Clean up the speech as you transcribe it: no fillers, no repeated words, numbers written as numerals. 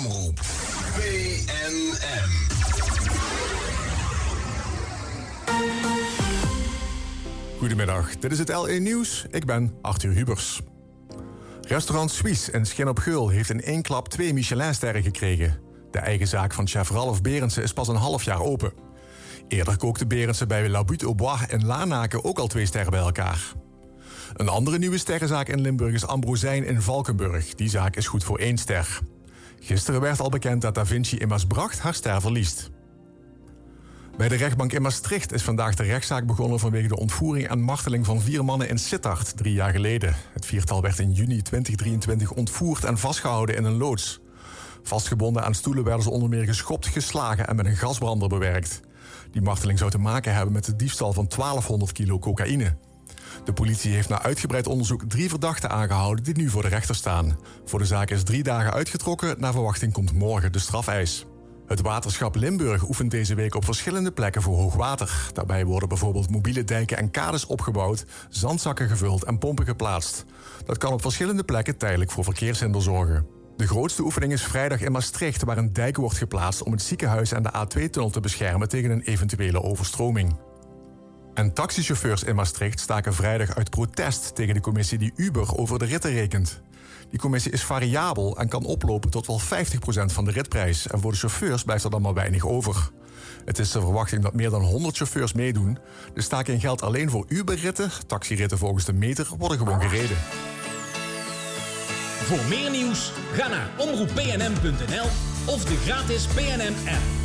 Omroep PNN. Goedemiddag, dit is het LE Nieuws. Ik ben Arthur Hubers. Restaurant Suisse in Schin op Geul heeft in één klap 2 Michelinsterren gekregen. De eigen zaak van chef Ralf Berendsen is pas een half jaar open. Eerder kookte Berendsen bij La Butte au Bois in Lanaken ook al 2 sterren bij elkaar. Een andere nieuwe sterrenzaak in Limburg is Ambrosijn in Valkenburg. Die zaak is goed voor 1 ster. Gisteren werd al bekend dat Da Vinci in Maasbracht haar ster verliest. Bij de rechtbank in Maastricht is vandaag de rechtszaak begonnen vanwege de ontvoering en marteling van 4 mannen in Sittard 3 jaar geleden. Het 4-tal werd in juni 2023 ontvoerd en vastgehouden in een loods. Vastgebonden aan stoelen werden ze onder meer geschopt, geslagen en met een gasbrander bewerkt. Die marteling zou te maken hebben met de diefstal van 1200 kilo cocaïne. De politie heeft na uitgebreid onderzoek 3 verdachten aangehouden die nu voor de rechter staan. Voor de zaak is 3 dagen uitgetrokken. Naar verwachting komt morgen de strafeis. Het waterschap Limburg oefent deze week op verschillende plekken voor hoogwater. Daarbij worden bijvoorbeeld mobiele dijken en kades opgebouwd, zandzakken gevuld en pompen geplaatst. Dat kan op verschillende plekken tijdelijk voor verkeershinder zorgen. De grootste oefening is vrijdag in Maastricht, waar een dijk wordt geplaatst om het ziekenhuis en de A2-tunnel te beschermen tegen een eventuele overstroming. En taxichauffeurs in Maastricht staken vrijdag uit protest tegen de commissie die Uber over de ritten rekent. Die commissie is variabel en kan oplopen tot wel 50% van de ritprijs. En voor de chauffeurs blijft er dan maar weinig over. Het is de verwachting dat meer dan 100 chauffeurs meedoen. De staking geldt alleen voor Uber-ritten. Taxiritten volgens de meter worden gewoon gereden. Voor meer nieuws, ga naar omroeppnm.nl of de gratis PNN-app.